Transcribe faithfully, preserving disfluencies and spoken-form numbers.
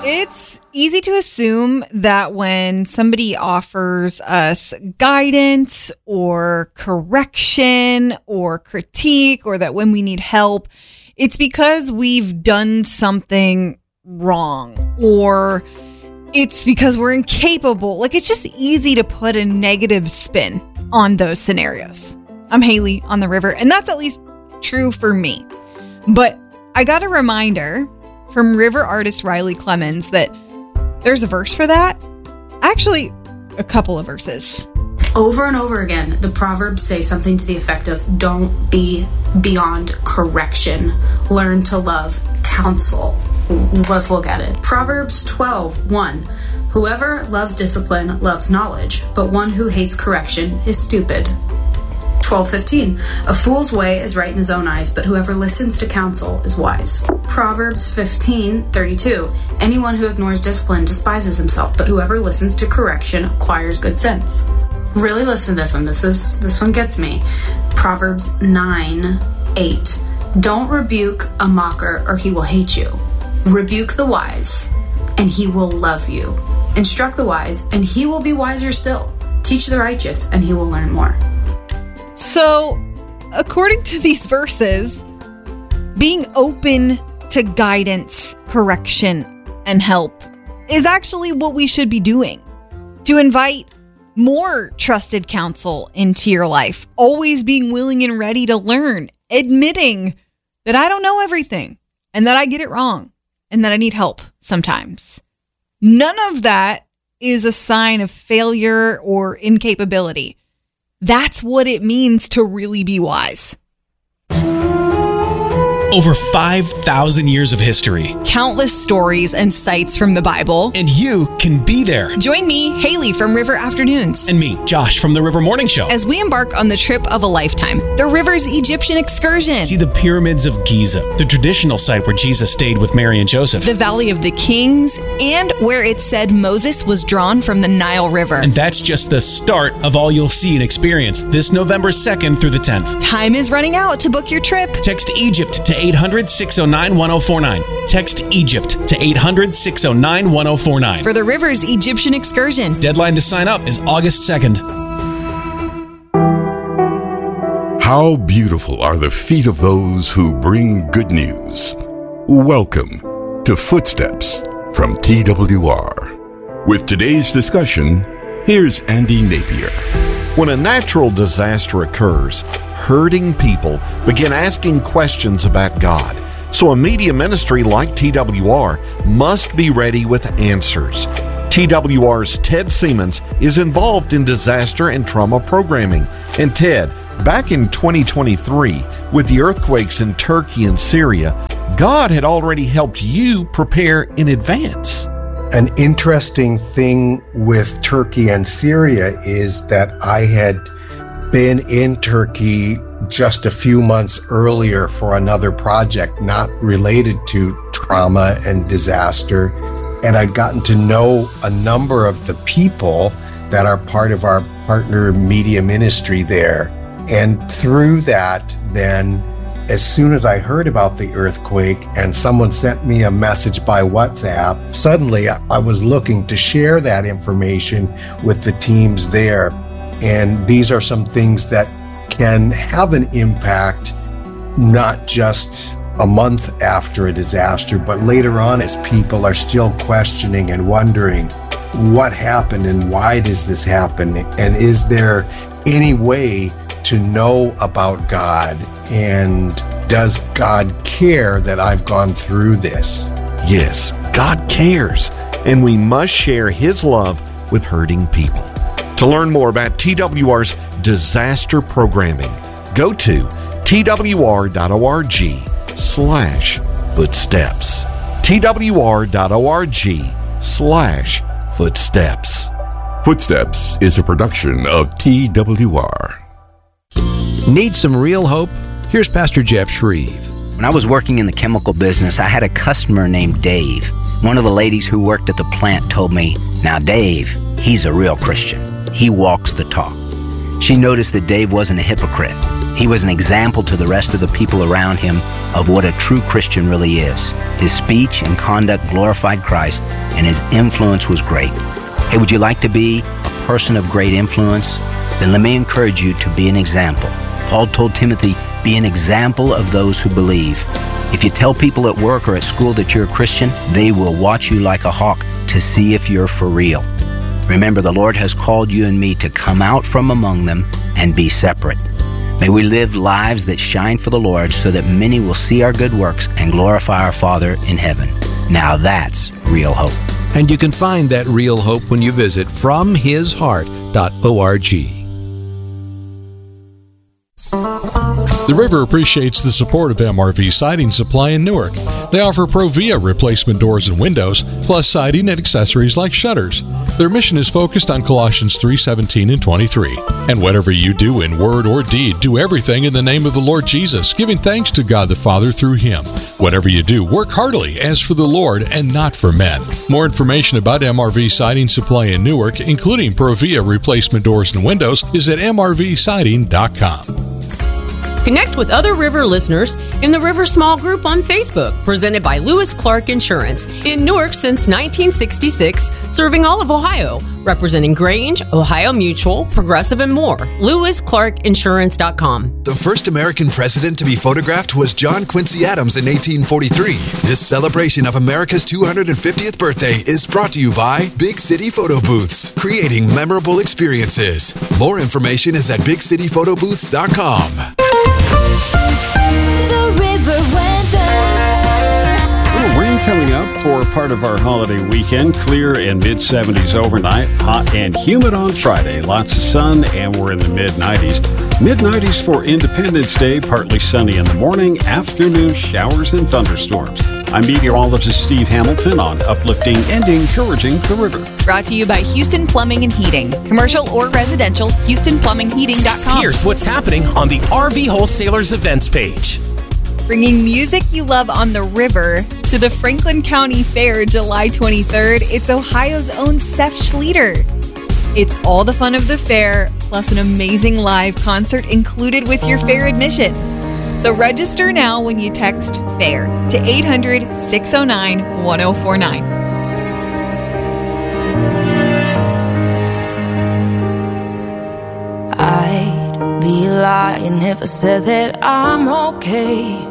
It's easy to assume that when somebody offers us guidance or correction or critique, or that when we need help, it's because we've done something wrong, or it's because we're incapable. Like, it's just easy to put a negative spin on those scenarios. I'm Haley on the river, and that's at least true for me. But I got a reminder from river artist Riley Clemens that there's a verse for that. Actually, a couple of verses. Over and over again, the Proverbs say something to the effect of, don't be beyond correction. Learn to love counsel. Let's look at it. Proverbs twelve one. Whoever loves discipline loves knowledge, but one who hates correction is stupid. twelve fifteen. A fool's way is right in his own eyes, but whoever listens to counsel is wise. Proverbs fifteen thirty-two. Anyone who ignores discipline despises himself, but whoever listens to correction acquires good sense. Really listen to this one. This is this one gets me. Proverbs nine eight. Don't rebuke a mocker or he will hate you. Rebuke the wise and he will love you. Instruct the wise and he will be wiser still. Teach the righteous and he will learn more. So, according to these verses, being open to guidance, correction, and help is actually what we should be doing. To invite more trusted counsel into your life, always being willing and ready to learn, admitting that I don't know everything and that I get it wrong and that I need help sometimes. None of that is a sign of failure or incapability. That's what it means to really be wise. Over five thousand years of history. Countless stories and sites from the Bible. And you can be there. Join me, Haley from River Afternoons. And me, Josh from the River Morning Show. As we embark on the trip of a lifetime, the River's Egyptian excursion. See the pyramids of Giza, the traditional site where Jesus stayed with Mary and Joseph. The Valley of the Kings, and where it said Moses was drawn from the Nile River. And that's just the start of all you'll see and experience this November second through the tenth. Time is running out to book your trip. Text Egypt to eight hundred, six oh nine, one oh four nine. Text Egypt to eight hundred, six oh nine, one oh four nine. For the River's Egyptian excursion. Deadline to sign up is August second. How beautiful are the feet of those who bring good news. Welcome to Footsteps from T W R. With today's discussion, here's Andy Napier. When a natural disaster occurs, hurting people begin asking questions about God. So a media ministry like T W R must be ready with answers. T W R's Ted Siemens is involved in disaster and trauma programming. And Ted, back in twenty twenty-three, with the earthquakes in Turkey and Syria, God had already helped you prepare in advance. An interesting thing with Turkey and Syria is that I had been in Turkey just a few months earlier for another project not related to trauma and disaster. And I'd gotten to know a number of the people that are part of our partner media ministry there. And through that, then, as soon as I heard about the earthquake and someone sent me a message by WhatsApp, suddenly I was looking to share that information with the teams there. And these are some things that can have an impact, not just a month after a disaster, but later on as people are still questioning and wondering what happened and why does this happen? And is there any way to know about God? And does God care that I've gone through this? Yes, God cares, and we must share His love with hurting people. To learn more about T W R's disaster programming, go to twr.org slash footsteps. twr.org slash footsteps. Footsteps is a production of T W R. Need some real hope? Here's Pastor Jeff Shreve. When I was working in the chemical business, I had a customer named Dave. One of the ladies who worked at the plant told me, "Now Dave, he's a real Christian. He walks the talk." She noticed that Dave wasn't a hypocrite. He was an example to the rest of the people around him of what a true Christian really is. His speech and conduct glorified Christ, and his influence was great. Hey, would you like to be a person of great influence? Then let me encourage you to be an example. Paul told Timothy, be an example of those who believe. If you tell people at work or at school that you're a Christian, they will watch you like a hawk to see if you're for real. Remember, the Lord has called you and me to come out from among them and be separate. May we live lives that shine for the Lord so that many will see our good works and glorify our Father in heaven. Now that's real hope. And you can find that real hope when you visit from his heart dot org. The River appreciates the support of M R V Siding Supply in Newark. They offer Provia replacement doors and windows, plus siding and accessories like shutters. Their mission is focused on Colossians three seventeen and twenty-three. And whatever you do in word or deed, do everything in the name of the Lord Jesus, giving thanks to God the Father through Him. Whatever you do, work heartily as for the Lord and not for men. More information about M R V Siding Supply in Newark, including Provia replacement doors and windows, is at m r v siding dot com. Connect with other River listeners in the River Small Group on Facebook, presented by Lewis Clark Insurance. In Newark since nineteen sixty-six, serving all of Ohio, representing Grange, Ohio Mutual, Progressive, and more. lewis clark insurance dot com. The first American president to be photographed was John Quincy Adams in eighteen forty-three. This celebration of America's two hundred fiftieth birthday is brought to you by Big City Photo Booths, creating memorable experiences. More information is at big city photo booths dot com. The River weather. Little rain coming up for part of our holiday weekend. Clear and mid seventies overnight. Hot and humid on Friday. Lots of sun, and we're in the mid nineties. mid nineties for Independence Day. Partly sunny in the morning. Afternoon showers and thunderstorms. I'm meteorologist Steve Hamilton on uplifting and encouraging the river. Brought to you by Houston Plumbing and Heating. Commercial or residential, houston plumbing heating dot com. Here's what's happening on the R V Wholesalers events page. Bringing music you love on the river to the Franklin County Fair July twenty-third, it's Ohio's own Seth Schleter. It's all the fun of the fair, plus an amazing live concert included with your fair admission. So register now when you text FAIR to eight hundred, six oh nine, one oh four nine. I'd be lying if I said that I'm okay.